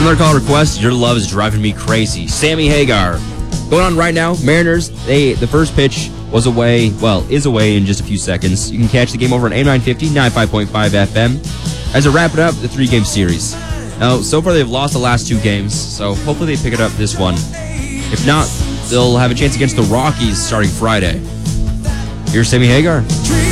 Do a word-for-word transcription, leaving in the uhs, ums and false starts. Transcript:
Another call request. Your love is driving me crazy. Sammy Hagar. Going on right now, Mariners, they the first pitch was away, well, is away in just a few seconds. You can catch the game over on A M nine fifty, ninety-five point five F M. As they're wrapping up the three-game series. Now, so far they've lost the last two games, so hopefully they pick it up this one. If not, they'll have a chance against the Rockies starting Friday. Here's Sammy Hagar.